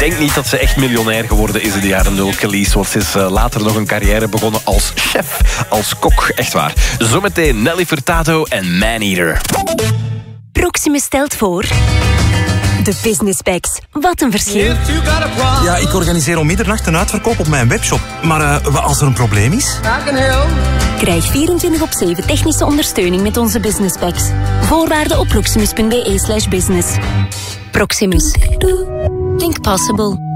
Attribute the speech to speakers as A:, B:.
A: denk niet dat ze echt miljonair geworden is in de jaren 0, Kelis. Want ze is later nog een carrière begonnen als chef, als kok. Echt waar. Zometeen Nelly Furtado en Maneater.
B: Proximus stelt voor... De Business Packs. Wat een verschil.
C: Ja, ik organiseer om middernacht een uitverkoop op mijn webshop. Maar wat als er een probleem is?
B: Krijg 24/7 technische ondersteuning met onze Business Packs. Voorwaarden op proximus.be/business. Proximus. Think possible.